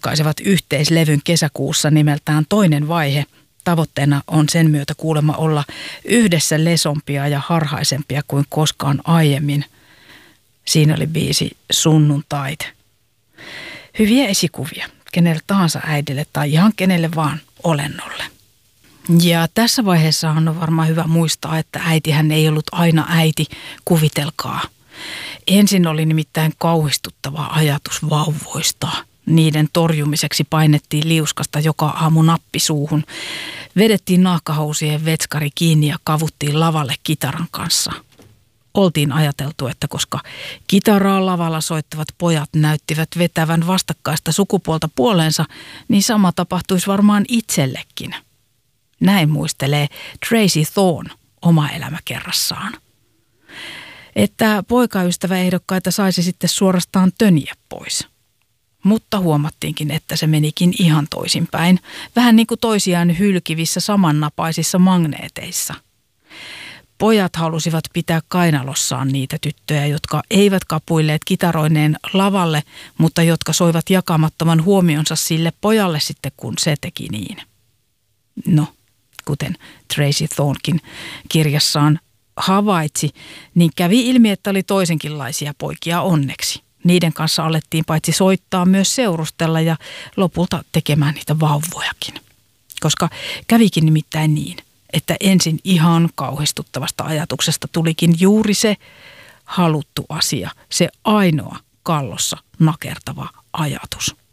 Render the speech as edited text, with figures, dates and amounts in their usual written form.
julkaisevat yhteislevyn kesäkuussa nimeltään Toinen vaihe. Tavoitteena on sen myötä kuulemma olla yhdessä lesompia ja harhaisempia kuin koskaan aiemmin. Siinä oli biisi Sunnuntait. Hyviä esikuvia kenelle tahansa äidille tai ihan kenelle vaan olennolle. Ja tässä vaiheessa on varmaan hyvä muistaa, että äitihän ei ollut aina äiti, kuvitelkaa. Ensin oli nimittäin kauhistuttava ajatus vauvoista. Niiden torjumiseksi painettiin liuskasta joka aamu nappi suuhun. Vedettiin nahkahousien vetskari kiinni ja kavuttiin lavalle kitaran kanssa. Oltiin ajateltu, että koska kitaraa lavalla soittavat pojat näyttivät vetävän vastakkaista sukupuolta puoleensa, niin sama tapahtuisi varmaan itsellekin. Näin muistelee Tracy Thorn oma elämäkerrassaan. Että poikaystäväehdokkaita saisi sitten suorastaan töniä pois. Mutta huomattiinkin, että se menikin ihan toisinpäin, vähän niin kuin toisiaan hylkivissä samannapaisissa magneeteissa. Pojat halusivat pitää kainalossaan niitä tyttöjä, jotka eivät kapuilleet kitaroineen lavalle, mutta jotka soivat jakamattoman huomionsa sille pojalle sitten, kun se teki niin. No, kuten Tracy Thornkin kirjassaan havaitsi, niin kävi ilmi, että oli toisenkinlaisia poikia onneksi. Niiden kanssa alettiin paitsi soittaa myös seurustella ja lopulta tekemään niitä vauvojakin. Koska kävikin nimittäin niin, että ensin ihan kauhistuttavasta ajatuksesta tulikin juuri se haluttu asia, se ainoa kallossa nakertava ajatus.